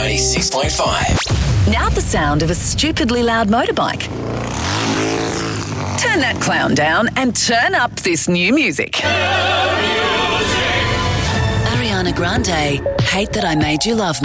96.5. Now the sound of a stupidly loud motorbike. Turn that clown down and turn up this new music. Ariana Grande, Hate That I Made You Love Me.